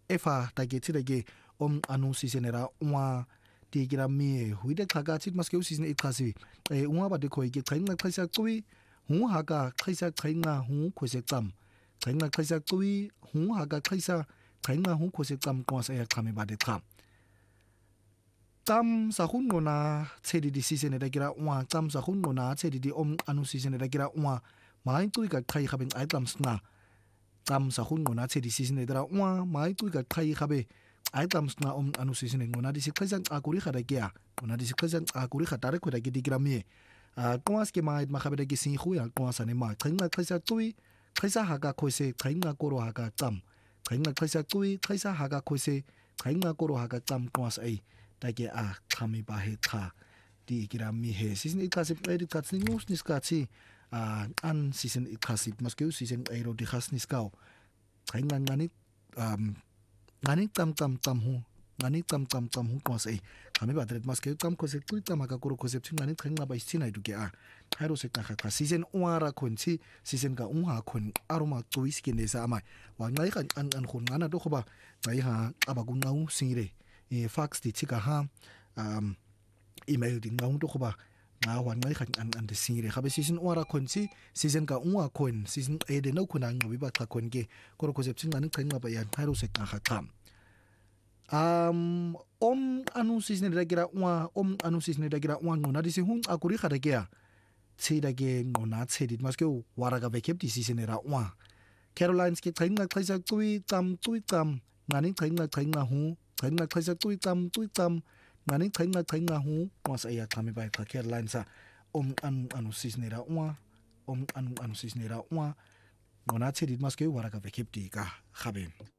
efa dage tidage anu seasonera digira mi huide khagatit maske season ikhasi ba de khoi ke khainga khaisa chui hu haga khaisa khainga hu khose cham khainga khaisa chui hu haga khaisa khainga hu khose cham kwas ya khame ba de kham tam sa hun ngona chedi di season dagira tam sa hun ngona chedi di anu season dagira mai tui ka khai khaben ai tam sna tam sa hun ngona chedi season dara mai tui ka khai khabe ai tam sna anu season ngona di sikhajan akuri khada kya ngona di sikhajan akuri khatare khoda ki digira mi kwas ke mai ma khabe gi sin khu ya kwas ane ma khainga khaisa tui khaisa haga khose khainga koro haga tam khainga khaisa tui khaisa haga khose khainga koro haga tam kwas ai dage khami ba he kha digira mi he season ikasip edit katsni news niskatsi an season ikasip maske season aero di khasnis kau khainga ngani tam hu ngani tam hu kwas ai khami ba dret maske tam khose tui tam haga koro khose ngani khainga ba istinai du ke hairo se kha season ra khonchi season ka ha khon aroma tui skin desa amai wa ngai kan an khon ngana do khoba ngai ha abagun ngau singre fax di chika ha email di ngau do khoba nga wan ngai kan an de singre khabe season ra khonchi season ka khon season e de no khona ngabi ba kha khon ge koro khose ngani khainga ba ya hairo se kha kham anu season dagira anu season dagira ngona di se hun akuri khada kya chidage ngona chedit maske waraga vekep di season era Carolines ke khainga khaisa tui tam ngani khainga hu khainga khaisa tui tam ngani khainga hu was aya khame bai kha Carolines anu season era anu season era ngona chedit maske waraga vekep di ka khaben